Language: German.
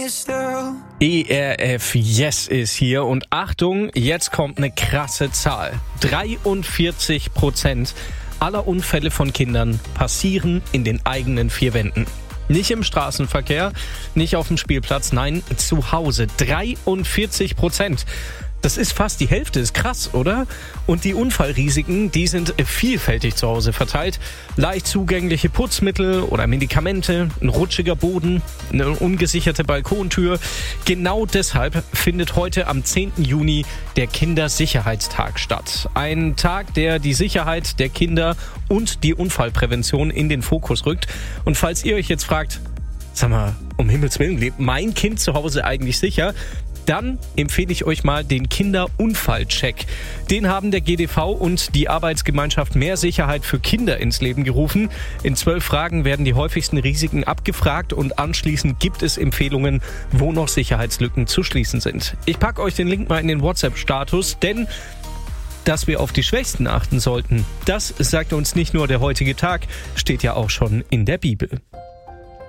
ERF Yes ist hier und Achtung, jetzt kommt eine krasse Zahl. 43% aller Unfälle von Kindern passieren in den eigenen vier Wänden. Nicht im Straßenverkehr, nicht auf dem Spielplatz, nein, zu Hause. 43%. Das ist fast die Hälfte, ist krass, oder? Und die Unfallrisiken, die sind vielfältig zu Hause verteilt. Leicht zugängliche Putzmittel oder Medikamente, ein rutschiger Boden, eine ungesicherte Balkontür. Genau deshalb findet heute am 10. Juni der Kindersicherheitstag statt. Ein Tag, der die Sicherheit der Kinder und die Unfallprävention in den Fokus rückt. Und falls ihr euch jetzt fragt, sag mal, um Himmels Willen, lebt mein Kind zu Hause eigentlich sicher? Dann empfehle ich euch mal den Kinderunfallcheck. Den haben der GDV und die Arbeitsgemeinschaft Mehr Sicherheit für Kinder ins Leben gerufen. In 12 Fragen werden die häufigsten Risiken abgefragt und anschließend gibt es Empfehlungen, wo noch Sicherheitslücken zu schließen sind. Ich packe euch den Link mal in den WhatsApp-Status, denn dass wir auf die Schwächsten achten sollten, das sagt uns nicht nur der heutige Tag, steht ja auch schon in der Bibel.